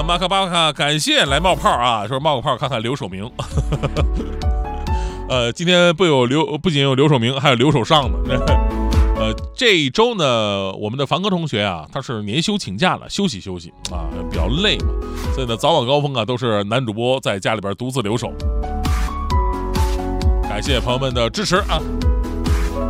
马卡巴卡，感谢来冒泡啊，说冒个泡看看刘守明。今天不仅有刘守明，还有刘守上的。这一周呢，我们的凡哥同学啊，他是年休请假了，休息啊，比较累嘛，所以呢，早晚高峰啊，都是男主播在家里边独自留守。感谢朋友们的支持啊！